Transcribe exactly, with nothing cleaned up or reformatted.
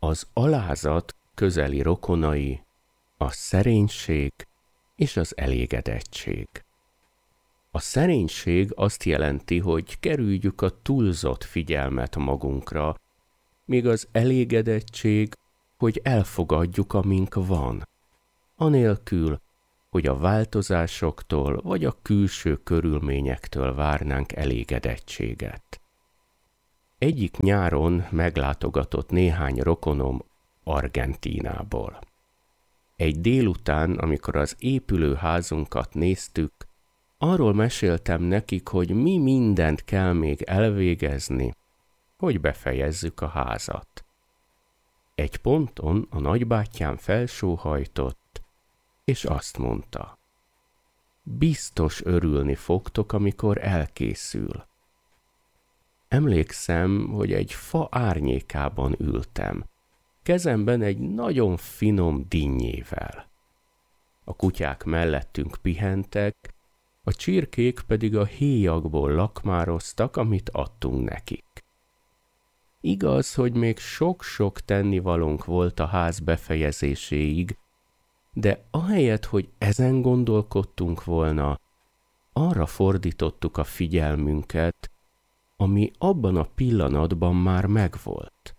Az alázat közeli rokonai a szerénység és az elégedettség. A szerénység azt jelenti, hogy kerüljük a túlzott figyelmet magunkra, míg az elégedettség, hogy elfogadjuk, amink van, anélkül, hogy a változásoktól vagy a külső körülményektől várnánk elégedettséget. Egyik nyáron meglátogatott néhány rokonom Argentínából. Egy délután, amikor az épülő házunkat néztük, arról meséltem nekik, hogy mi mindent kell még elvégezni, hogy befejezzük a házat. Egy ponton a nagybátyám felsóhajtott, és azt mondta: biztos örülni fogtok, amikor elkészül. Emlékszem, hogy egy fa árnyékában ültem, kezemben egy nagyon finom dinnyével. A kutyák mellettünk pihentek, a csirkék pedig a héjagból lakmároztak, amit adtunk nekik. Igaz, hogy még sok-sok tennivalónk volt a ház befejezéséig, de ahelyett, hogy ezen gondolkodtunk volna, arra fordítottuk a figyelmünket, ami abban a pillanatban már megvolt.